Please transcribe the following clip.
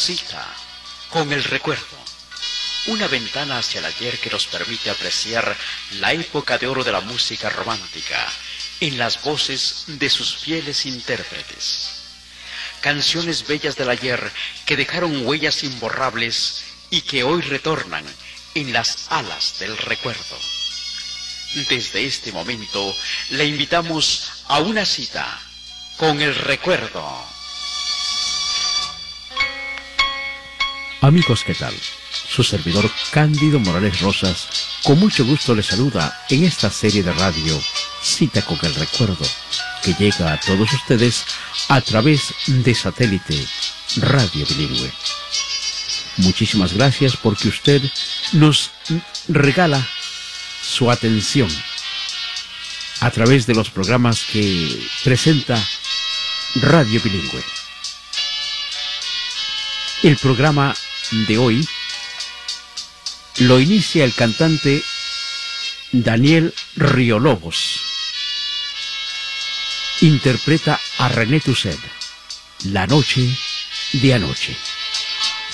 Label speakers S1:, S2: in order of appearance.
S1: Cita con el recuerdo. Una ventana hacia el ayer que nos permite apreciar la época de oro de la música romántica en las voces de sus fieles intérpretes. Canciones bellas del ayer que dejaron huellas imborrables y que hoy retornan en las alas del recuerdo. Desde este momento le invitamos a una cita con el recuerdo.
S2: Amigos, ¿qué tal? Su servidor Cándido Morales Rosas, con mucho gusto les saluda en esta serie de radio Cita con el Recuerdo, que llega a todos ustedes a través de satélite Radio Bilingüe. Muchísimas gracias porque usted nos regala su atención a través de los programas que presenta Radio Bilingüe. El programa de hoy lo inicia el cantante Daniel Riolobos. Interpreta a René Toussaint, La noche de anoche.